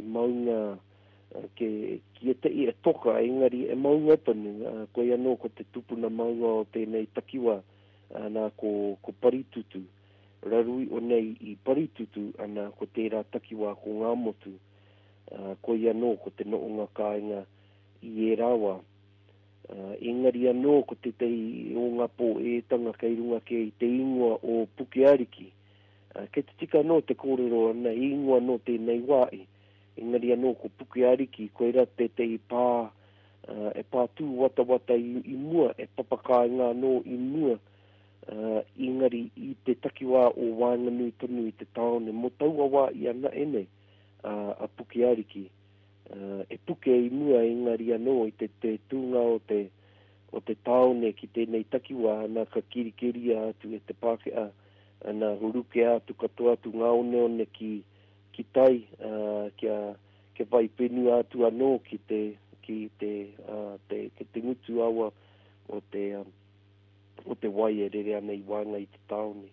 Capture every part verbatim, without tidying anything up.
maunga uh, ke kia te i e toka, engari e maunga tonu, uh, koe anō ko te tupuna maunga o tēnei takiwa, uh, nā ko, ko paritutu. Rarui o nei i paritutu, ana ko tērā takiwa ko ngā motu, uh, koe anō ko te noonga kāinga i e rawa. Uh, engari anō ko te tei o ngā pō e tanga kei runga ke i te ingoa o Pukeariki. Uh, ke te tika anō te kōrero ana ingoa no tēnei wāi. Engari anō ko Pukeariki, koe ra te tei pā, uh, e pātū wata wata i, i mua, e papakainga anō i mua. Uh, engari i te takiwā o Wānganui tonu i te taone, mo taua wā i ana ene uh, a Pukeariki. Uh, e puke i mua engari anō i te, te tūnga o te, o te taone ki tēnei takiwā, ana ka kirikiri atu e te Pākehā, ana huruke atu katoa atu ngā one one ki, ki tai, uh, kia, kia vai penu atu anō ki te, ki te, uh, te, ki te ngutu awa o te, um, o te wai e rere ana i wānga i te taone.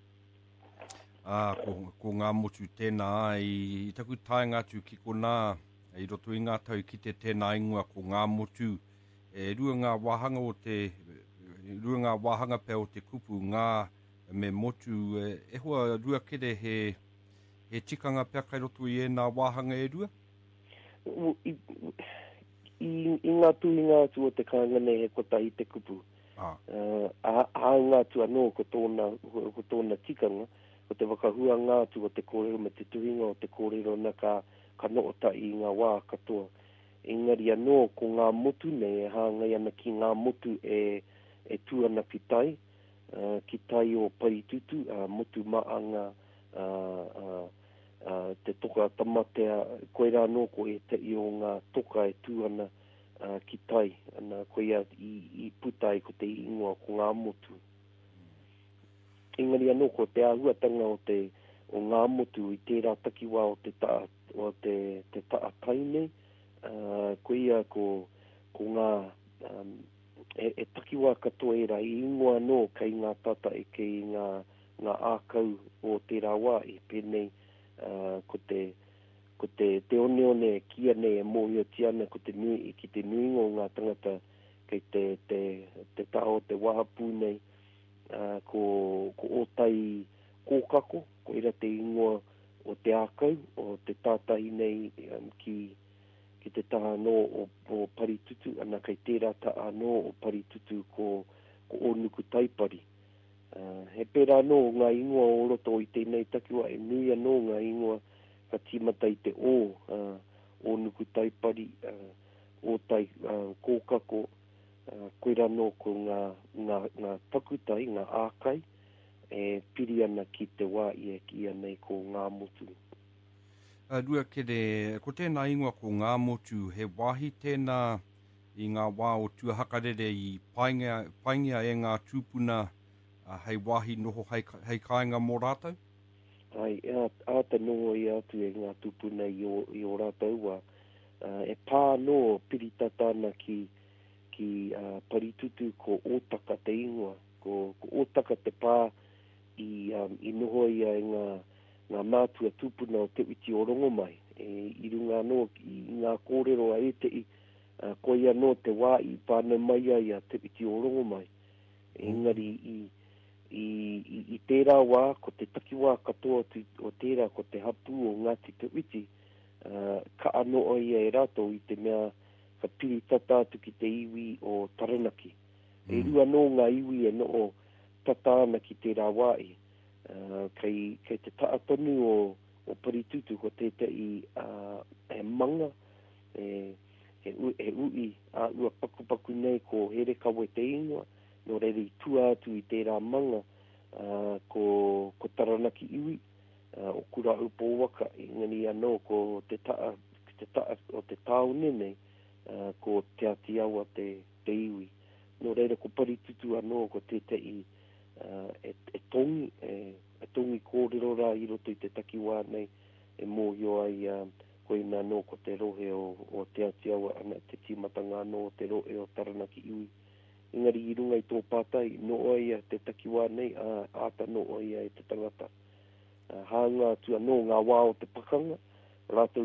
Ah, ko, ko ngā motu tēnā ai, i taku taenga atu ki kona, i roto i ngā tau ki te tēnā ingoa ko ngā motu, e rua ngā wāhanga o te, rua ngā wāhanga pē o te kupu, ngā me motu, e, e hoa rua kere he, he tikanga pēr kai roto i e ngā wāhanga e rua? I, i, i ngā tuinga atu o te kāngane he kota i te kupu. Ah. Uh, a, a ngā tu anō ko tōna, ko tōna tikanga, ko te wakahua ngā tu o te kōrero me te tuinga o te kōrero na ka ka noota i ngā wā katoa. Engari anō ko ngā motu nei, e hāngai ana ki ngā motu e, e tuana ki tai, uh, ki tai o paritutu, uh, motu maanga, uh, uh, uh, te toka tamatea, koe rā anō ko e te i o ngā toka e tuana uh, ki tai, ana koe i, i putai ko te ingoa ko ngā motu. Engari anō ko te āhuatanga o te o ngā motu i tērā takiwā o te taa o te, te taataine, uh, ko ia ko, ko ngā, um, e, e takiwā katoa e rai, ingoa no kei ngā tata e kei ngā, ngā ākau o tērā wā i pēnei, uh, ko te, ko te, te one one kia nei e mōhio tiana ko te nui, ki te nuingo ngā tangata kei te, te, te tao te wahapu nei, uh, ko, ko otai kōkako, ko ira te ingoa o te ākau, o te tātahi nei um, ki, ki te taha anō o, o paritutu, ana kei tērā ta anō o paritutu ko, ko onuku taipari. Uh, he pērā anō ngā ingoa o roto i tēnei takiwa, e nui anō ngā ingoa ka timata i te o uh, onuku taipari, uh, o tai uh, kōkako, uh, koera anō ko ngā, ngā, ngā takutai, ngā ākai, e piri ana ki te wā i e ki nei ko ngā motu. Uh, rua kere, ko tēnā ingoa ko ngā motu, he wāhi tēnā i ngā wā o tuahakarere i paingia, paingia e ngā tūpuna uh, hei wāhi noho hei, hei kāinga mō rātau? Ai, āta noho i atu e ngā tūpuna i o, i o rātau wā. Uh, e pā no piri tatana ki, ki uh, paritutu ko ōtaka te ingoa, ko, ko ōtaka te pā i, um, i noho ia e ngā, ngā mātua tūpuna o te uti o rongo mai. E, I runga anō i ngā kōrero a e te i, uh, koe anō te wā i pāna mai ai a te uti o rongo mai. Engari i, i, i, i tērā wā, ko te takiwā katoa tu, o tērā ko te hapu o ngāti te uti, uh, ka anō ia e rātou i te mea ka piri tatatu ki te iwi o Taranaki. Mm. E rua anō ngā iwi e no o tatana ki tērā wāi. Uh, kei, kei te taatonu o, o paritutu ko te te i uh, e manga, e, e, e ui a ua pakupaku nei ko here kawe te ingoa, no rere i tua atu i tērā manga uh, ko, ko Taranaki iwi, uh, o kura upo waka, ingani anō ko te taa, te taa o te taone nei, uh, ko te atiawa te, te iwi. No rere ko paritutu anō ko te te i Uh, e, e tongi, e, e tongi kōrero rā i roto i te takiwā nei, e mōhio ai uh, koe nā no ko te rohe o, o te atiawa ana te timatanga no o te rohe o Taranaki iwi. Engari i runga i tō pātai, no ai a te takiwā nei, a āta no ai a te tangata. Uh, hanga atu anō ngā wā o te pakanga, rātou